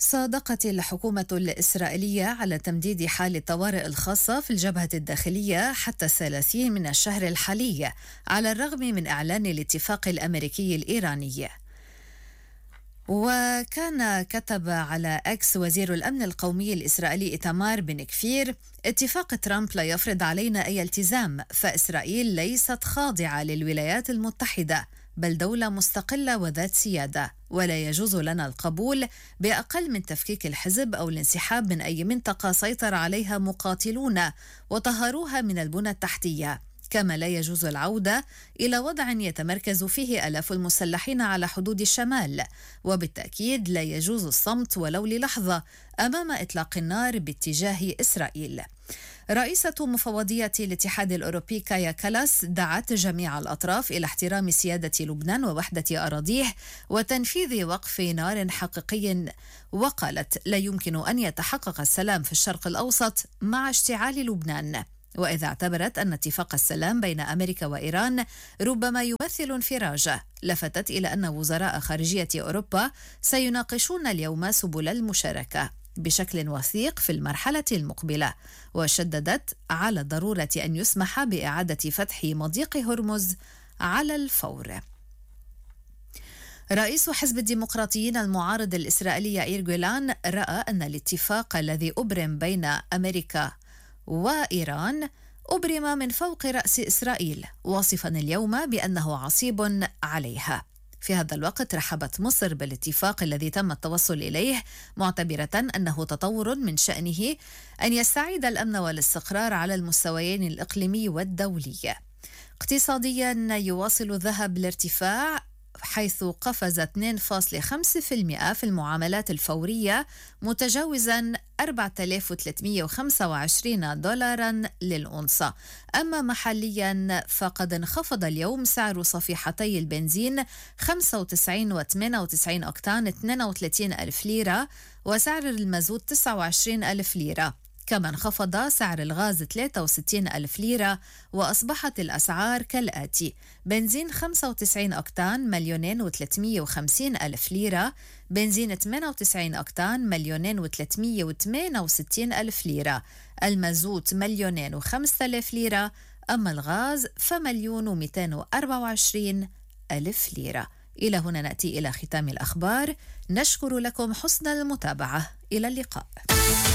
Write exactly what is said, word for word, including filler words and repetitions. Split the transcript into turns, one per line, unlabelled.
صادقت الحكومة الإسرائيلية على تمديد حال الطوارئ الخاصة في الجبهة الداخلية حتى الثلاثين من الشهر الحالي، على الرغم من إعلان الاتفاق الأمريكي الإيراني. وكان كتب على أكس وزير الأمن القومي الإسرائيلي إيتمار بن كفير: اتفاق ترامب لا يفرض علينا أي التزام، فإسرائيل ليست خاضعة للولايات المتحدة، بل دولة مستقلة وذات سيادة، ولا يجوز لنا القبول بأقل من تفكيك الحزب أو الانسحاب من أي منطقة سيطر عليها مقاتلون وطهروها من البنى التحتية، كما لا يجوز العودة إلى وضع يتمركز فيه آلاف المسلحين على حدود الشمال، وبالتأكيد لا يجوز الصمت ولو للحظة أمام إطلاق النار باتجاه إسرائيل. رئيسة مفوضية الاتحاد الأوروبي كايا كالاس دعت جميع الأطراف إلى احترام سيادة لبنان ووحدة أراضيه وتنفيذ وقف نار حقيقي، وقالت: لا يمكن أن يتحقق السلام في الشرق الأوسط مع اشتعال لبنان. وإذا اعتبرت أن اتفاق السلام بين أمريكا وإيران ربما يمثل انفراجة، لفتت إلى أن وزراء خارجية أوروبا سيناقشون اليوم سبل المشاركة بشكل وثيق في المرحلة المقبلة، وشددت على ضرورة أن يسمح بإعادة فتح مضيق هرمز على الفور. رئيس حزب الديمقراطيين المعارض الإسرائيلي يائير جولان رأى أن الاتفاق الذي أبرم بين أمريكا وإيران أبرم من فوق رأس إسرائيل، واصفا اليوم بأنه عصيب عليها. في هذا الوقت رحبت مصر بالاتفاق الذي تم التوصل إليه، معتبرة أنه تطور من شأنه أن يستعيد الأمن والاستقرار على المستويين الإقليمي والدولي. اقتصاديا يواصل الذهب الارتفاع، حيث قفز اثنين فاصلة خمسة بالمئة في المعاملات الفورية، متجاوزا أربعة آلاف وثلاثمئة وخمسة وعشرين دولارا للأونصة. أما محليا فقد انخفض اليوم سعر صفيحتي البنزين خمسة وتسعين وثمانية وتسعين أكتان اثنين وثلاثين ألف ليرة، وسعر المازوت تسعة وعشرين ألف ليرة. كما انخفض سعر الغاز ثلاثة وستين ألف ليرة، وأصبحت الأسعار كالآتي: بنزين خمسة وتسعين أكتان مليونين وثلاثمئة وخمسين ألف ليرة، بنزين ثمانية وتسعين أكتان مليونين وثلاثمئة وثمانية وستين ألف ليرة، المازوت مليونين وخمسة آلاف ليرة، أما الغاز فمليون ومئتين وأربعة وعشرين ألف ليرة. إلى هنا نأتي إلى ختام الأخبار، نشكر لكم حسن المتابعة، إلى اللقاء.